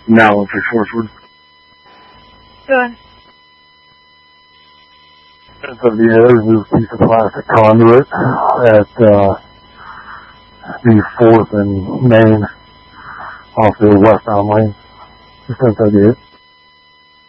Now for Schwarzword. Good. 1078, remove piece of plastic conduit at the 4th and Main off the westbound lane. 1078.